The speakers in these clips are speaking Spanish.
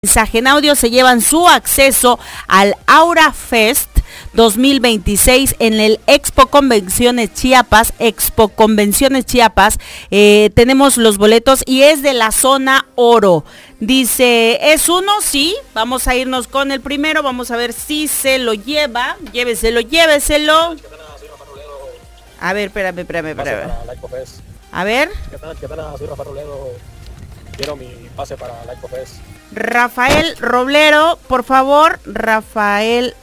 Mensaje en audio se llevan su acceso al Aura Fest 2026 en el Expo Convenciones Chiapas. Tenemos los boletos y es de la zona oro. Dice, ¿es uno? Sí, vamos a irnos con el primero, vamos a ver si se lo lleva. Lléveselo. A ver, espérame. A ver. ¿Qué tal? Soy Rafael Robledo. Quiero mi pase para la ExpoFest. Rafael Roblero, por favor. Rafael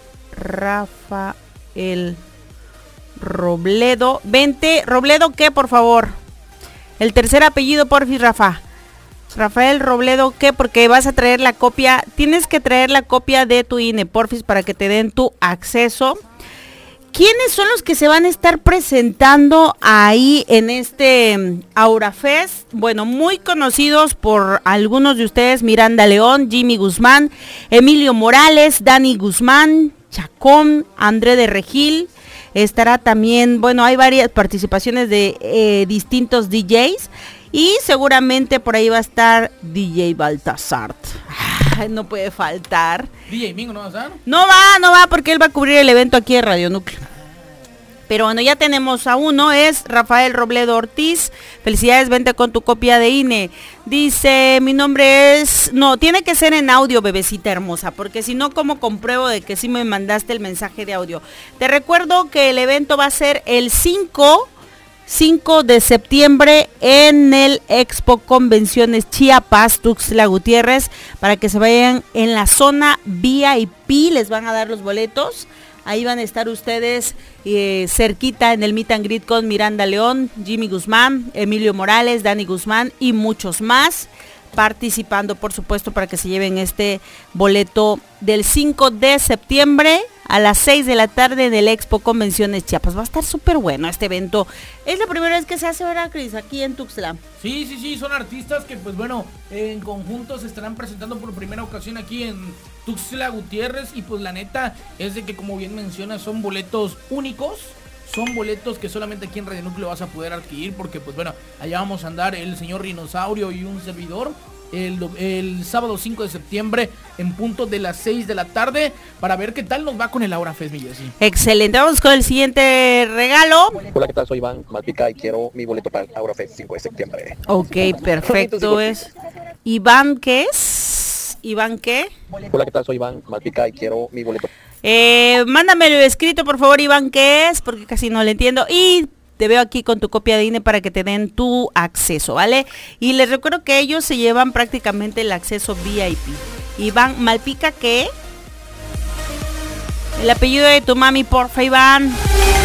Robledo. Vente. ¿Robledo qué, por favor? El tercer apellido, porfis, Rafa. Rafael Robledo, ¿qué? Porque vas a traer la copia. Tienes que traer la copia de tu INE, porfis, para que te den tu acceso. ¿Quiénes son los que se van a estar presentando ahí en este Aura Fest? Bueno, muy conocidos por algunos de ustedes: Miranda León, Jimmy Guzmán, Emilio Morales, Dani Guzmán, Chacón, André de Regil. Estará también, bueno, hay varias participaciones de distintos DJs y seguramente por ahí va a estar DJ Baltasar. No puede faltar. DJ Mingo no va a estar. No va porque él va a cubrir el evento aquí de Radio Núcleo. Pero bueno, ya tenemos a uno, es Rafael Robledo Ortiz. Felicidades, vente con tu copia de INE. Dice, mi nombre es... No, tiene que ser en audio, bebecita hermosa, porque si no, ¿cómo compruebo de que sí me mandaste el mensaje de audio? Te recuerdo que el evento va a ser el 5 de septiembre en el Expo Convenciones Chiapas, Tuxtla Gutiérrez, para que se vayan en la zona VIP, les van a dar los boletos. Ahí van a estar ustedes cerquita en el Meet and Greet con Miranda León, Jimmy Guzmán, Emilio Morales, Dani Guzmán y muchos más participando, por supuesto, para que se lleven este boleto del 5 de septiembre a las 6 de la tarde en el Expo Convenciones Chiapas. Va a estar súper bueno este evento. Es la primera vez que se hace, ¿verdad, Cris? Aquí en Tuxtla. Sí, son artistas que, pues bueno, en conjunto se estarán presentando por primera ocasión aquí en Tuxtla Gutiérrez. Y pues la neta es de que, como bien mencionas, son boletos únicos. Son boletos que solamente aquí en Radio Núcleo vas a poder adquirir, porque pues bueno, allá vamos a andar el señor Rinosaurio y un servidor el sábado 5 de septiembre en punto de las 6 de la tarde para ver qué tal nos va con el Aura Fest, mi Jessy. Excelente, vamos con el siguiente regalo. Hola, ¿qué tal? Soy Iván Malpica y quiero mi boleto para el Aura Fest 5 de septiembre. Ok, perfecto. Es Iván, ¿qué es? ¿Iván qué? Hola, ¿qué tal? Soy Iván Malpica y quiero mi boleto. Mándamelo escrito, por favor, Iván, ¿qué es? Porque casi no le entiendo. Y te veo aquí con tu copia de INE para que te den tu acceso, ¿vale? Y les recuerdo que ellos se llevan prácticamente el acceso VIP. Iván Malpica, ¿qué? El apellido de tu mami, porfa, Iván.